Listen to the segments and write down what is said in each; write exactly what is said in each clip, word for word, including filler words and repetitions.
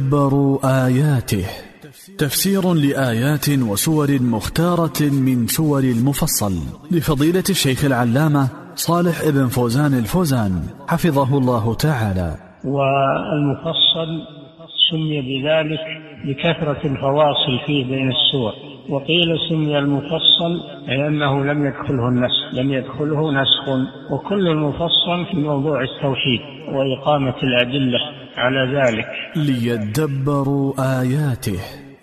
دبروا آياته. تفسير لآيات وسور مختارة من سور المفصل لفضيلة الشيخ العلامة صالح ابن فوزان الفوزان حفظه الله تعالى. والمفصل سمي بذلك لكثرة الفواصل فيه بين السور، وقيل سمي المفصل لأنه لم يدخله النسخ لم يدخله نسخ وكل المفصل في موضوع التوحيد وإقامة الأدلة على ذلك. ليدبروا آياته.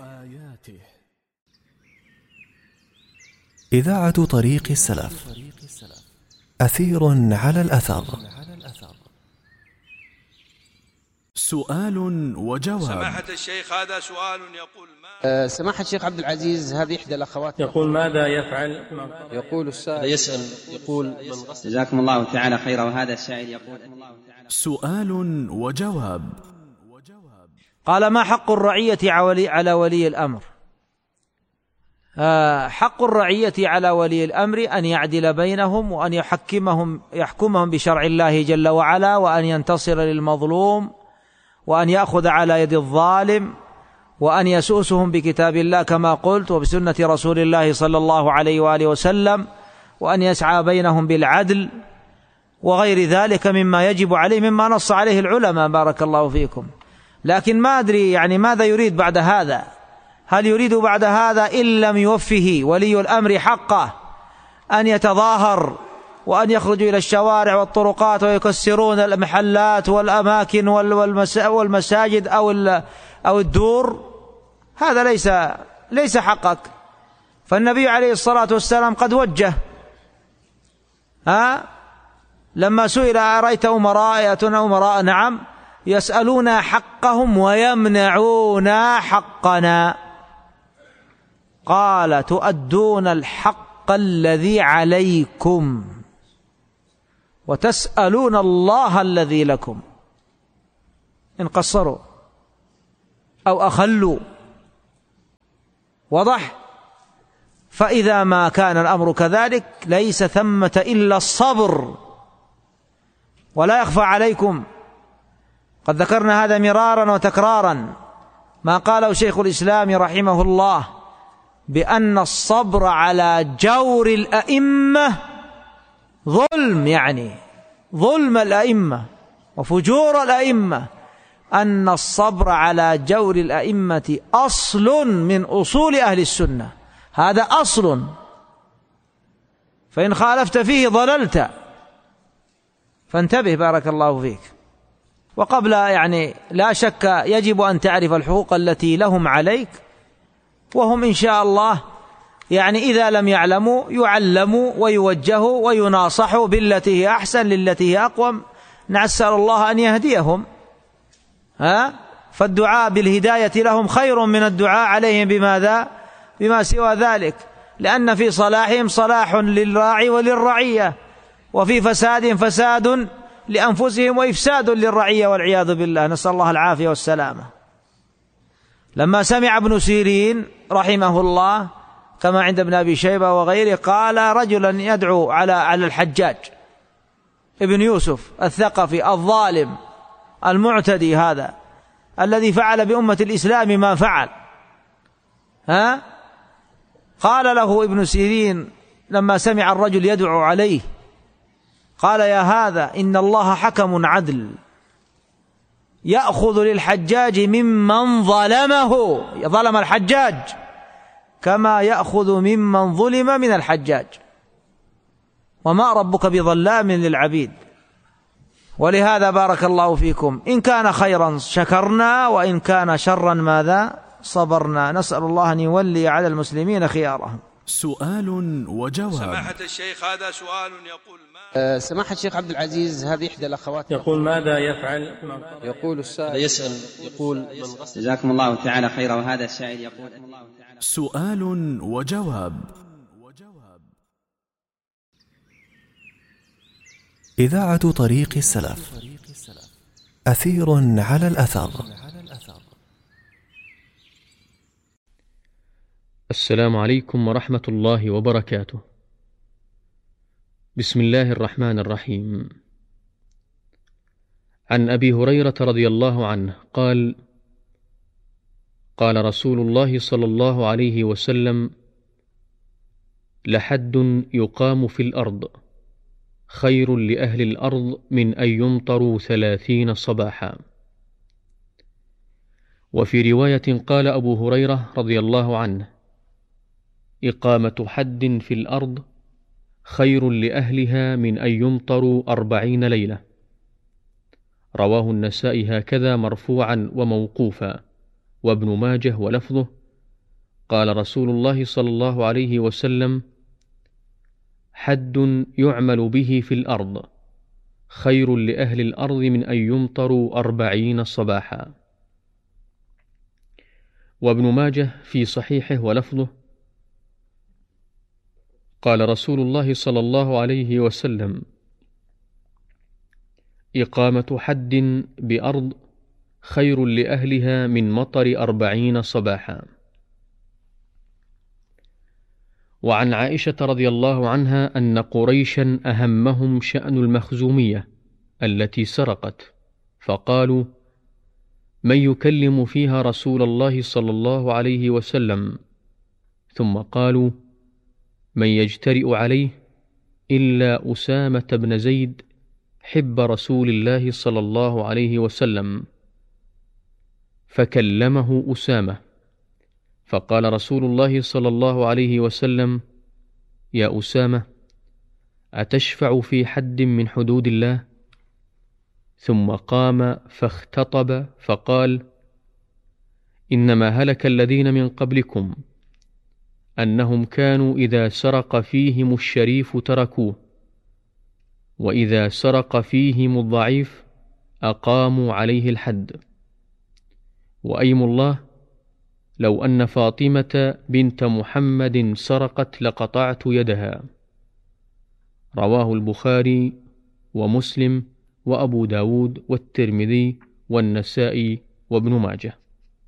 إذاعة طريق السلف، أثير على الأثر. سؤال وجواب. سماحة الشيخ، هذا سؤال يقول ما أه سماحة الشيخ عبد العزيز، هذه إحدى الأخوات يقول ماذا يفعل؟ يقول السائل يسأل يقول جزاكم الله تعالى خيرا. وهذا السائل يقول سؤال وجواب. قال: ما حق الرعية على ولي الأمر؟ أه حق الرعية على ولي الأمر أن يعدل بينهم، وأن يحكمهم يحكمهم بشرع الله جل وعلا، وأن ينتصر للمظلوم، وأن يأخذ على يد الظالم، وأن يسوسهم بكتاب الله كما قلت وبسنة رسول الله صلى الله عليه وآله وسلم، وأن يسعى بينهم بالعدل وغير ذلك مما يجب عليه، مما نص عليه العلماء بارك الله فيكم. لكن ما أدري يعني ماذا يريد بعد هذا. هل يريد بعد هذا إن لم يوفه ولي الأمر حقه أن يتظاهر وأن يخرجوا إلى الشوارع والطرقات ويكسرون المحلات والأماكن والمساجد أو أو الدور؟ هذا ليس ليس حقك. فالنبي عليه الصلاة والسلام قد وجه، ها لما سئل: أرأيت أمراء يأتون أمراء نعم يسألون حقهم ويمنعون حقنا، قال: تؤدون الحق الذي عليكم وتسألون الله الذي لكم، إن قصروا أو أخلوا. وضح؟ فإذا ما كان الأمر كذلك ليس ثمة إلا الصبر. ولا يخفى عليكم، قد ذكرنا هذا مرارا وتكرارا، ما قاله شيخ الإسلام رحمه الله بأن الصبر على جور الأئمة ظلم، يعني ظلم الأئمة وفجور الأئمة، أن الصبر على جور الأئمة أصل من أصول أهل السنة، هذا أصل، فإن خالفت فيه ضللت، فانتبه بارك الله فيك. وقبل يعني لا شك يجب أن تعرف الحقوق التي لهم عليك، وهم إن شاء الله يعني إذا لم يعلموا يعلموا ويوجهوا ويناصحوا بالتي هي أحسن للتي هي أقوم. نسأل الله أن يهديهم، ها فالدعاء بالهداية لهم خير من الدعاء عليهم بماذا؟ بما سوى ذلك، لأن في صلاحهم صلاح للراعي وللرعية، وفي فساد فساد لأنفسهم وإفساد للرعية والعياذ بالله، نسأل الله العافية والسلامة. لما سمع ابن سيرين رحمه الله كما عند ابن أبي شيبة وغيره قال: رجلا يدعو على على الحجاج ابن يوسف الثقفي الظالم المعتدي، هذا الذي فعل بأمة الإسلام ما فعل، ها قال له ابن سيرين لما سمع الرجل يدعو عليه، قال: يا هذا إن الله حكم عدل، يأخذ للحجاج ممن ظلمه، ظلم الحجاج، كما يأخذ ممن ظلم من الحجاج، وما ربك بظلام للعبيد. ولهذا بارك الله فيكم إن كان خيرا شكرنا، وإن كان شرا ماذا؟ صبرنا. نسأل الله أن يولي على المسلمين خيارهم. سؤال وجواب. سماحة الشيخ، هذا سؤال يقول ما أه سماحة الشيخ عبد العزيز، هذه إحدى الأخوات يقول ماذا يفعل؟ يقول السائل يسأل يقول جزاكم الله تعالى خيرا. وهذا السائل يقول سؤال وجواب. إذاعة طريق السلف، أثير على الأثر. السلام عليكم ورحمة الله وبركاته. بسم الله الرحمن الرحيم. عن أبي هريرة رضي الله عنه قال: قال رسول الله صلى الله عليه وسلم: لحد يقام في الأرض خير لأهل الأرض من أن يمطروا ثلاثين صباحا. وفي رواية قال أبو هريرة رضي الله عنه: إقامة حد في الأرض خير لأهلها من أن يمطروا أربعين ليلة. رواه النسائي هكذا مرفوعا وموقوفا، وابن ماجه ولفظه: قال رسول الله صلى الله عليه وسلم: حد يعمل به في الأرض خير لأهل الأرض من أن يمطروا أربعين صباحا. وابن ماجه في صحيحه ولفظه: قال رسول الله صلى الله عليه وسلم: إقامة حد بأرض خير لأهلها من مطر أربعين صباحا. وعن عائشة رضي الله عنها أن قريشا أهمهم شأن المخزومية التي سرقت، فقالوا: من يكلم فيها رسول الله صلى الله عليه وسلم؟ ثم قالوا: من يجترئ عليه إلا أسامة بن زيد حب رسول الله صلى الله عليه وسلم. فكلمه أسامة، فقال رسول الله صلى الله عليه وسلم: يا أسامة، أتشفع في حد من حدود الله؟ ثم قام فاختطب فقال: إنما هلك الذين من قبلكم أنهم كانوا إذا سرق فيهم الشريف تركوه، وإذا سرق فيهم الضعيف أقاموا عليه الحد. وأيم الله لو أن فاطمة بنت محمد سرقت لقطعت يدها. رواه البخاري ومسلم وأبو داود والترمذي والنسائي وابن ماجه.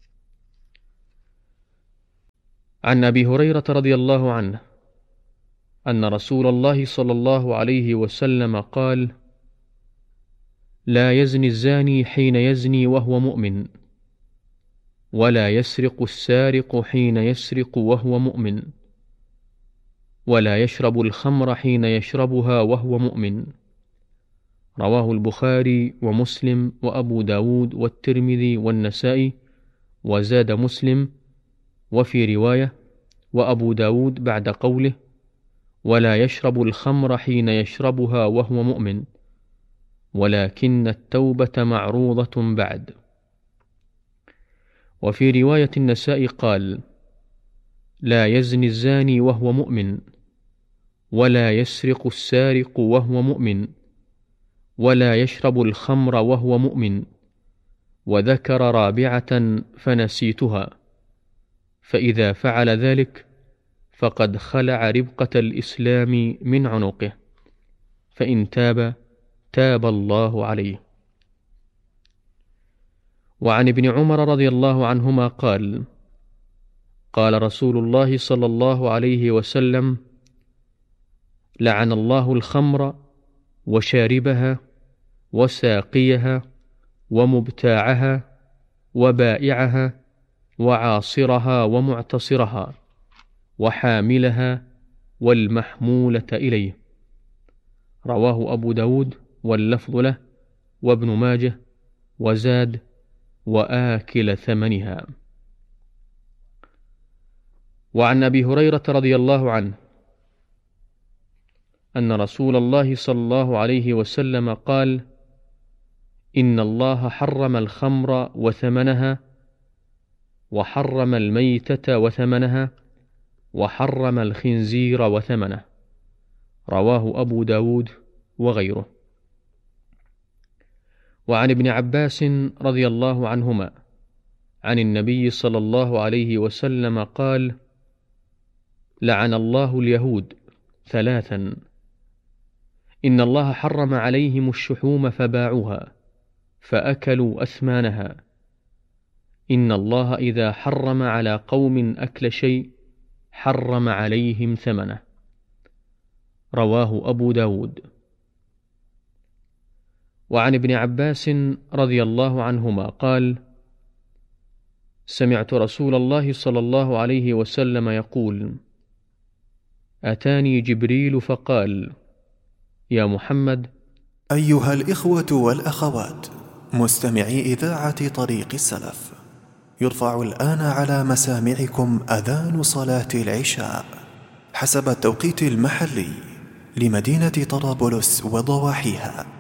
عن أبي هريرة رضي الله عنه أن رسول الله صلى الله عليه وسلم قال: لا يزني الزاني حين يزني وهو مؤمن، ولا يسرق السارق حين يسرق وهو مؤمن، ولا يشرب الخمر حين يشربها وهو مؤمن. رواه البخاري ومسلم وأبو داود والترمذي والنسائي. وزاد مسلم: وفي رواية وأبو داود بعد قوله: ولا يشرب الخمر حين يشربها وهو مؤمن، ولكن التوبة معروضة بعد. وفي رواية النسائي قال: لا يزني الزاني وهو مؤمن، ولا يسرق السارق وهو مؤمن، ولا يشرب الخمر وهو مؤمن. وذكر رابعة فنسيتها، فإذا فعل ذلك فقد خلع ربقة الإسلام من عنقه، فإن تاب تاب الله عليه. وعن ابن عمر رضي الله عنهما قال: قال رسول الله صلى الله عليه وسلم: لعن الله الخمر وشاربها وساقيها ومبتاعها وبائعها وعاصرها ومعتصرها وحاملها والمحمولة إليه. رواه أبو داود واللفظ له وابن ماجه، وزاد: وآكل ثمنها. وعن أبي هريرة رضي الله عنه أن رسول الله صلى الله عليه وسلم قال: إن الله حرم الخمر وثمنها، وحرم الميتة وثمنها، وحرم الخنزير وثمنه. رواه أبو داود وغيره. وعن ابن عباس رضي الله عنهما عن النبي صلى الله عليه وسلم قال: لعن الله اليهود ثلاثا: إن الله حرم عليهم الشحوم فباعوها فأكلوا أثمانها. إن الله إذا حرم على قوم أكل شيء حرم عليهم ثمنه. رواه أبو داود. وعن ابن عباس رضي الله عنهما قال: سمعت رسول الله صلى الله عليه وسلم يقول: أتاني جبريل فقال: يا محمد. أيها الإخوة والأخوات مستمعي إذاعة طريق السلف، يرفع الآن على مسامعكم أذان صلاة العشاء حسب التوقيت المحلي لمدينة طرابلس وضواحيها.